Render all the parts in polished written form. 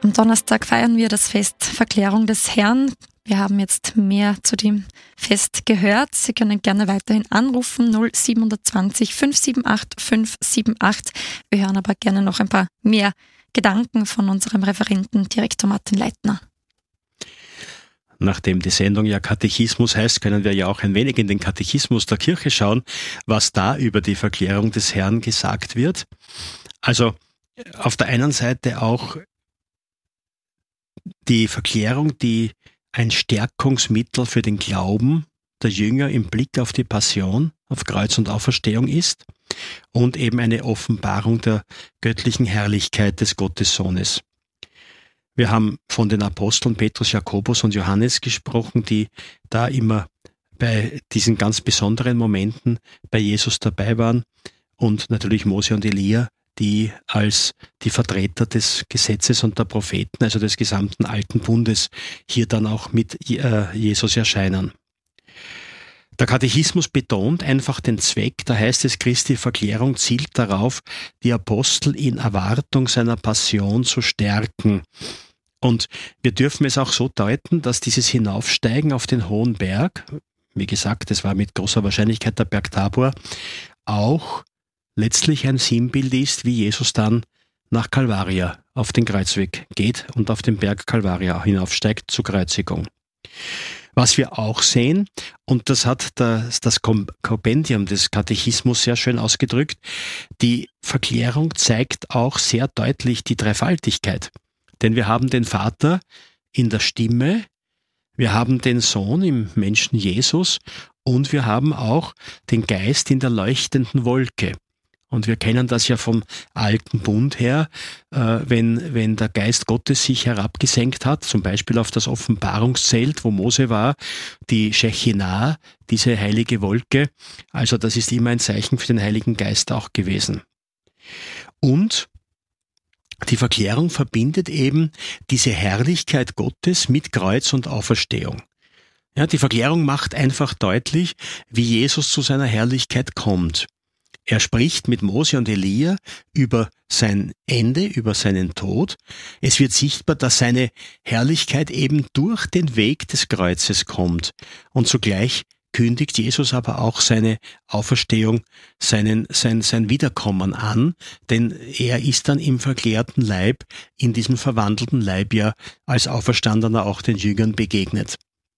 Am Donnerstag feiern wir das Fest Verklärung des Herrn. Wir haben jetzt mehr zu dem Fest gehört. Sie können gerne weiterhin anrufen, 0720 578 578. Wir hören aber gerne noch ein paar mehr Gedanken von unserem Referenten, Direktor Martin Leitner. Nachdem die Sendung ja Katechismus heißt, können wir ja auch ein wenig in den Katechismus der Kirche schauen, was da über die Verklärung des Herrn gesagt wird. Also auf der einen Seite auch die Verklärung, die ein Stärkungsmittel für den Glauben der Jünger im Blick auf die Passion, auf Kreuz und Auferstehung ist und eben eine Offenbarung der göttlichen Herrlichkeit des Gottessohnes. Wir haben von den Aposteln Petrus, Jakobus und Johannes gesprochen, die da immer bei diesen ganz besonderen Momenten bei Jesus dabei waren, und natürlich Mose und Elia, die als die Vertreter des Gesetzes und der Propheten, also des gesamten Alten Bundes, hier dann auch mit Jesus erscheinen. Der Katechismus betont einfach den Zweck, da heißt es, Christi Verklärung zielt darauf, die Apostel in Erwartung seiner Passion zu stärken. Und wir dürfen es auch so deuten, dass dieses Hinaufsteigen auf den hohen Berg, wie gesagt, es war mit großer Wahrscheinlichkeit der Berg Tabor, auch letztlich ein Sinnbild ist, wie Jesus dann nach Kalvaria auf den Kreuzweg geht und auf den Berg Kalvaria hinaufsteigt zur Kreuzigung. Was wir auch sehen, und das hat das Kompendium des Katechismus sehr schön ausgedrückt, die Verklärung zeigt auch sehr deutlich die Dreifaltigkeit. Denn wir haben den Vater in der Stimme, wir haben den Sohn im Menschen Jesus und wir haben auch den Geist in der leuchtenden Wolke. Und wir kennen das ja vom Alten Bund her, wenn der Geist Gottes sich herabgesenkt hat, zum Beispiel auf das Offenbarungszelt, wo Mose war, die Shechinah, diese heilige Wolke. Also das ist immer ein Zeichen für den Heiligen Geist auch gewesen. Und die Verklärung verbindet eben diese Herrlichkeit Gottes mit Kreuz und Auferstehung. Ja, die Verklärung macht einfach deutlich, wie Jesus zu seiner Herrlichkeit kommt. Er spricht mit Mose und Elia über sein Ende, über seinen Tod. Es wird sichtbar, dass seine Herrlichkeit eben durch den Weg des Kreuzes kommt. Und zugleich kündigt Jesus aber auch seine Auferstehung, sein Wiederkommen an, denn er ist dann im verklärten Leib, in diesem verwandelten Leib ja als Auferstandener auch den Jüngern begegnet.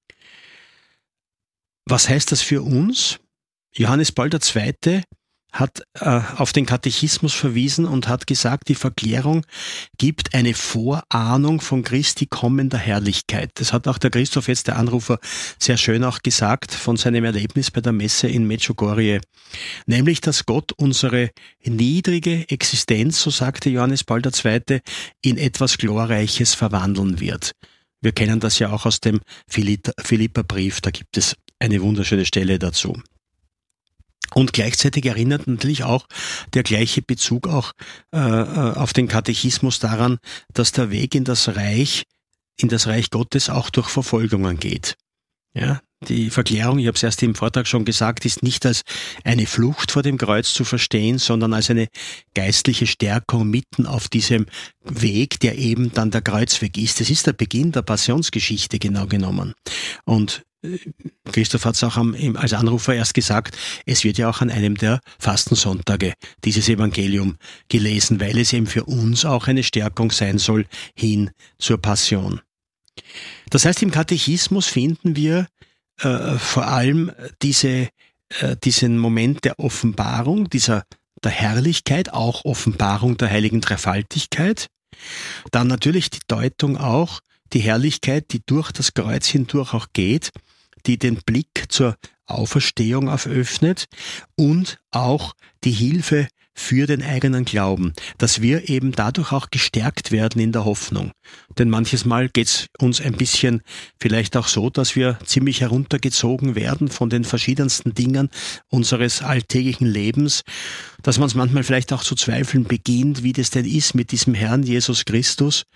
Was heißt das für uns? Johannes Paul II. Hat auf den Katechismus verwiesen und hat gesagt, die Verklärung gibt eine Vorahnung von Christi kommender Herrlichkeit. Das hat auch der Christoph, jetzt der Anrufer, sehr schön auch gesagt von seinem Erlebnis bei der Messe in Medjugorje. Nämlich, dass Gott unsere niedrige Existenz, so sagte Johannes Paul II., in etwas Glorreiches verwandeln wird. Wir kennen das ja auch aus dem Philipperbrief, da gibt es eine wunderschöne Stelle dazu. Und gleichzeitig erinnert natürlich auch der gleiche Bezug auch auf den Katechismus daran, dass der Weg in das Reich Gottes auch durch Verfolgungen geht. Ja, die Verklärung, ich habe es erst im Vortrag schon gesagt, ist nicht als eine Flucht vor dem Kreuz zu verstehen, sondern als eine geistliche Stärkung mitten auf diesem Weg, der eben dann der Kreuzweg ist. Das ist der Beginn der Passionsgeschichte genau genommen. Und Christoph hat es auch als Anrufer erst gesagt, es wird ja auch an einem der Fastensonntage dieses Evangelium gelesen, weil es eben für uns auch eine Stärkung sein soll hin zur Passion. Das heißt, im Katechismus finden wir vor allem diesen Moment der Offenbarung, der Herrlichkeit, auch Offenbarung der heiligen Dreifaltigkeit. Dann natürlich die Deutung auch, die Herrlichkeit, die durch das Kreuz hindurch auch geht, die den Blick zur Auferstehung öffnet und auch die Hilfe für den eigenen Glauben, dass wir eben dadurch auch gestärkt werden in der Hoffnung. Denn manches Mal geht's uns ein bisschen vielleicht auch so, dass wir ziemlich heruntergezogen werden von den verschiedensten Dingen unseres alltäglichen Lebens, dass man es manchmal vielleicht auch zu zweifeln beginnt, wie das denn ist mit diesem Herrn Jesus Christus.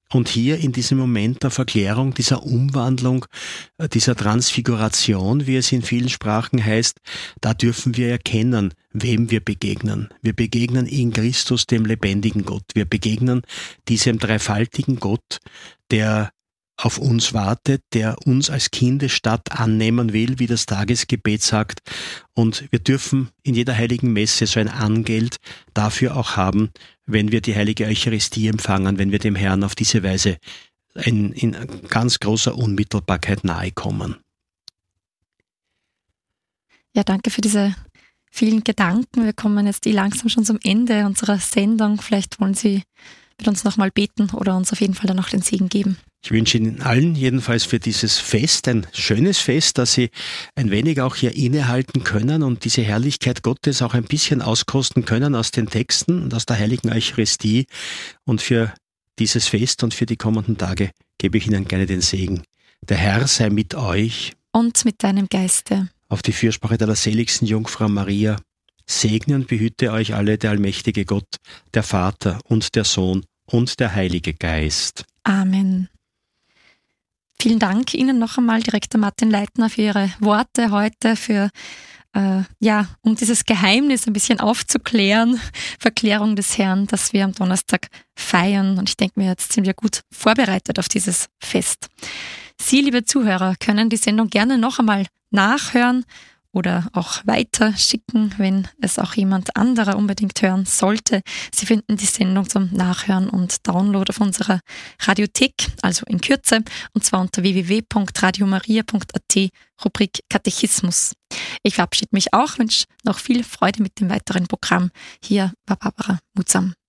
Und hier in diesem Moment der Verklärung, dieser Umwandlung, dieser Transfiguration, wie es in vielen Sprachen heißt, da dürfen wir erkennen, wem wir begegnen. Wir begegnen in Christus, dem lebendigen Gott. Wir begegnen diesem dreifaltigen Gott, der auf uns wartet, der uns als Kindesstadt annehmen will, wie das Tagesgebet sagt. Und wir dürfen in jeder heiligen Messe so ein Angeld dafür auch haben, wenn wir die heilige Eucharistie empfangen, wenn wir dem Herrn auf diese Weise in ganz großer Unmittelbarkeit nahe kommen. Ja, danke für diese vielen Gedanken. Wir kommen jetzt langsam schon zum Ende unserer Sendung. Vielleicht wollen Sie mit uns nochmal beten oder uns auf jeden Fall dann noch den Segen geben. Ich wünsche Ihnen allen jedenfalls für dieses Fest, ein schönes Fest, dass Sie ein wenig auch hier innehalten können und diese Herrlichkeit Gottes auch ein bisschen auskosten können aus den Texten und aus der heiligen Eucharistie. Und für dieses Fest und für die kommenden Tage gebe ich Ihnen gerne den Segen. Der Herr sei mit euch. Und mit deinem Geiste. Auf die Fürsprache der seligsten Jungfrau Maria, segne und behüte euch alle der allmächtige Gott, der Vater und der Sohn und der Heilige Geist. Amen. Vielen Dank Ihnen noch einmal, Direktor Martin Leitner, für Ihre Worte heute, für um dieses Geheimnis ein bisschen aufzuklären, Verklärung des Herrn, das wir am Donnerstag feiern. Und ich denke mir, jetzt sind wir gut vorbereitet auf dieses Fest. Sie, liebe Zuhörer, können die Sendung gerne noch einmal nachhören oder auch weiter schicken, wenn es auch jemand anderer unbedingt hören sollte. Sie finden die Sendung zum Nachhören und Download auf unserer Radiothek, also in Kürze, und zwar unter www.radiomaria.at, Rubrik Katechismus. Ich verabschiede mich auch, wünsche noch viel Freude mit dem weiteren Programm. Hier war Barbara Mutzam.